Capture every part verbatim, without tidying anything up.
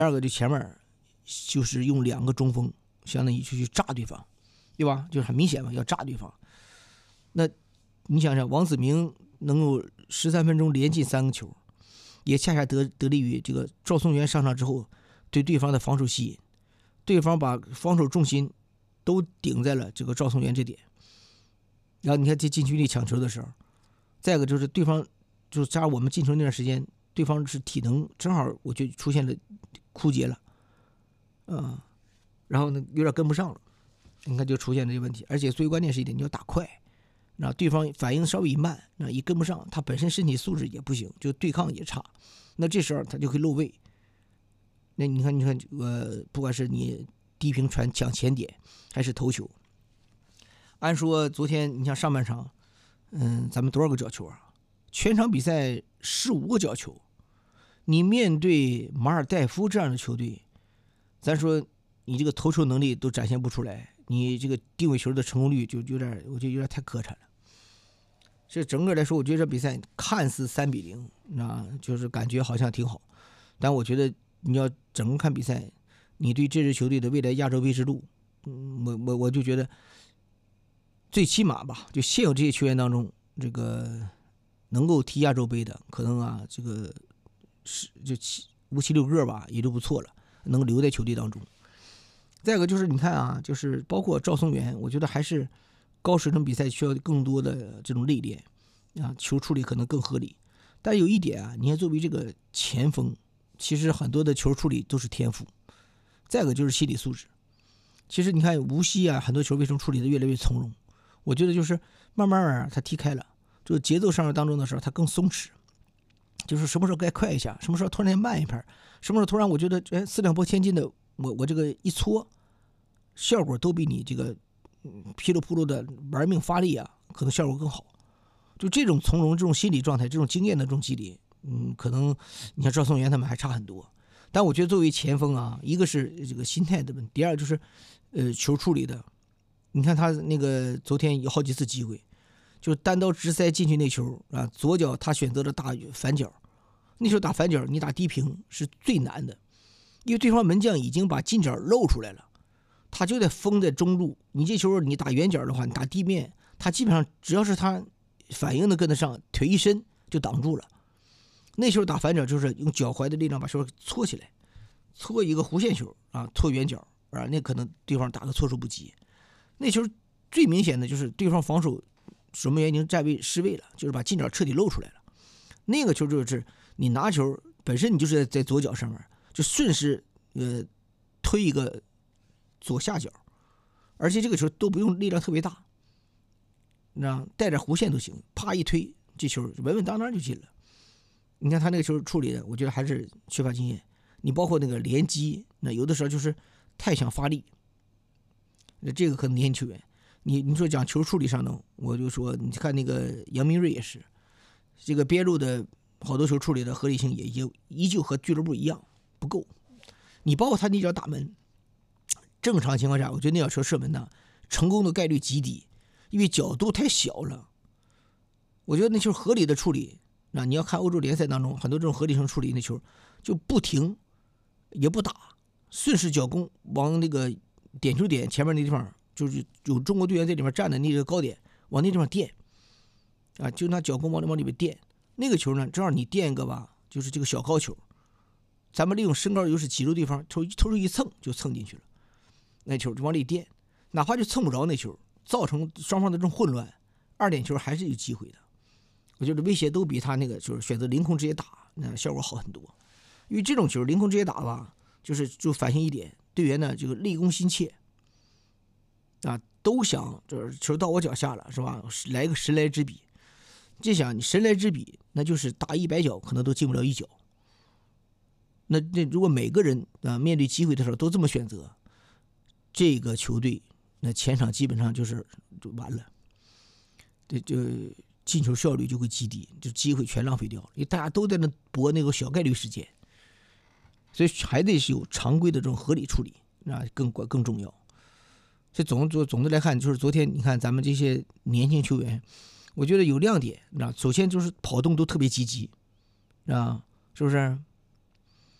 第二个就前面就是用两个中锋，相当于就去炸对方，对吧？就是很明显嘛，要炸对方。那你想想，王子铭能够十三分钟连进三个球，也恰恰得得力于这个赵松元上场之后对对方的防守吸引，对方把防守重心都顶在了这个赵松元这点。然后你看这禁区里抢球的时候，再一个就是对方就加上我们进球那段时间，对方是体能正好我就出现了枯竭了，嗯，然后呢有点跟不上了，你看就出现这些问题。而且最关键是一点，你要打快，那对方反应稍微一慢，那一跟不上，他本身身体素质也不行，就对抗也差，那这时候他就会漏位。那你看，你看，呃，不管是你低平传抢前点，还是头球，按说昨天你像上半场，嗯，咱们多少个角球啊？全场比赛十五个角球，你面对马尔代夫这样的球队，咱说你这个头球能力都展现不出来，你这个定位球的成功率就有点，我觉得有点太磕碜了。这整个来说，我觉得这比赛看似三比零，那就是感觉好像挺好，但我觉得你要整个看比赛，你对这支球队的未来亚洲杯之路，嗯，我我我就觉得，最起码吧，就现有这些球员当中，这个能够踢亚洲杯的，可能啊，这个是就七五七六个吧，也就不错了，能留在球队当中。再一个就是你看啊，就是包括赵松元，我觉得还是高水平比赛需要更多的这种历练啊，球处理可能更合理。但有一点啊，你看作为这个前锋，其实很多的球处理都是天赋。再一个就是心理素质。其实你看无锡啊，很多球为什么处理的越来越从容？我觉得就是慢慢慢他踢开了，就节奏上当中的时候他更松弛，就是什么时候该快一下，什么时候突然间慢一拍，什么时候突然我觉得哎四两拨千斤的，我我这个一搓，效果都比你这个噼里扑噜的玩命发力啊，可能效果更好。就这种从容、这种心理状态、这种经验的这种积累，嗯，可能你看赵松元他们还差很多。但我觉得作为前锋啊，一个是这个心态的问题，第二就是呃球处理的。你看他那个昨天有好几次机会，就单刀直塞进去那球啊，左脚他选择了打反脚，那时候打反脚你打低平是最难的，因为对方门将已经把近角露出来了，他就得封在中路。你这球你打远角的话，你打地面，他基本上只要是他反应的跟得上，腿一伸就挡住了。那时候打反脚就是用脚踝的力量把球搓起来，搓一个弧线球啊，搓远角啊，那可能对方打个措手不及。那球最明显的就是对方防守守门员已经站位失位了，就是把近角彻底露出来了。那个球就是你拿球本身你就是在左脚上面，就顺势呃推一个左下角，而且这个球都不用力量特别大，你知道带着弧线都行，啪一推，这球稳稳当当就进了。你看他那个球处理的，我觉得还是缺乏经验。你包括那个连击，那有的时候就是太想发力，那这个可能年轻球员，你你说讲球处理上呢，我就说你看那个杨明瑞也是，这个边路的好多球处理的合理性也也依旧和俱乐部一样不够。你包括他那脚打门，正常情况下，我觉得那脚球射门呢，成功的概率极低，因为角度太小了。我觉得那球合理的处理，那你要看欧洲联赛当中很多这种合理性处理，那球就不停也不打，顺势脚攻往那个点球点前面那地方，就是有中国队员在里面站的那个高点，往那地方垫啊，就拿脚攻往里往里面垫。那个球呢，正好你垫一个吧，就是这个小高球，咱们利用身高优势挤住对方，头头出一蹭就蹭进去了。那球就往里垫，哪怕就蹭不着那球，造成双方的这种混乱，二点球还是有机会的。我觉得威胁都比他那个就是选择凌空直接打那效果好很多。因为这种球凌空直接打吧，就是就反映一点，队员呢这个立功心切啊，都想就是球到我脚下了是吧？来个神来之笔，这想你神来之笔，那就是打一百脚可能都进不了一脚。那那如果每个人啊面对机会的时候都这么选择，这个球队那前场基本上就是就完了，这就进球效率就会极低，就机会全浪费掉了，因为大家都在那搏那个小概率事件，所以还得是有常规的这种合理处理啊，更更重要。所以总总总的来看，就是昨天你看咱们这些年轻球员，我觉得有亮点，啊，首先就是跑动都特别积极，啊，是不是？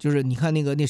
就是你看那个那